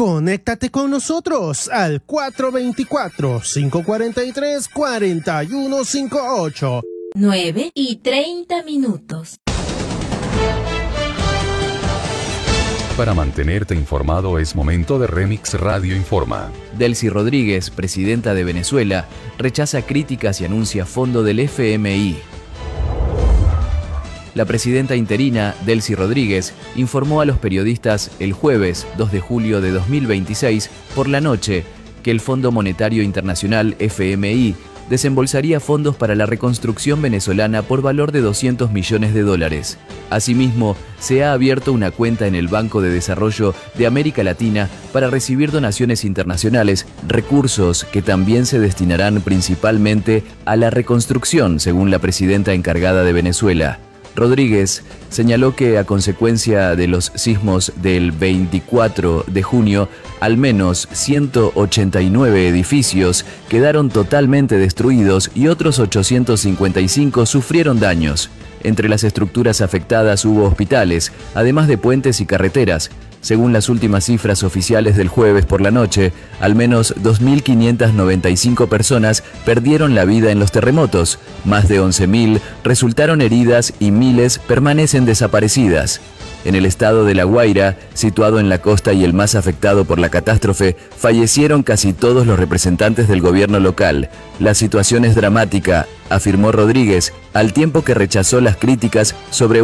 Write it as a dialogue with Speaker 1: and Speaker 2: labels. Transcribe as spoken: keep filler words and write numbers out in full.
Speaker 1: Conéctate con nosotros al cuatro dos cuatro, cinco cuatro tres, cuatro uno cinco ocho.
Speaker 2: nueve y treinta minutos.
Speaker 3: Para mantenerte informado es momento de Remix Radio Informa.
Speaker 4: Delcy Rodríguez, presidenta de Venezuela, rechaza críticas y anuncia fondo del F M I. La presidenta interina, Delcy Rodríguez, informó a los periodistas el jueves dos de julio de dos mil veintiséis por la noche que el Fondo Monetario Internacional F M I desembolsaría fondos para la reconstrucción venezolana por valor de doscientos millones de dólares. Asimismo, se ha abierto una cuenta en el Banco de Desarrollo de América Latina para recibir donaciones internacionales, recursos que también se destinarán principalmente a la reconstrucción, según la presidenta encargada de Venezuela. Rodríguez señaló que a consecuencia de los sismos del veinticuatro de junio, al menos ciento ochenta y nueve edificios quedaron totalmente destruidos y otros ochocientos cincuenta y cinco sufrieron daños. Entre las estructuras afectadas hubo hospitales, además de puentes y carreteras. Según las últimas cifras oficiales del jueves por la noche, al menos dos mil quinientas noventa y cinco personas perdieron la vida en los terremotos, más de once mil resultaron heridas y miles permanecen desaparecidas. En el estado de La Guaira, situado en la costa y el más afectado por la catástrofe, fallecieron casi todos los representantes del gobierno local. La situación es dramática, afirmó Rodríguez, al tiempo que rechazó las críticas sobre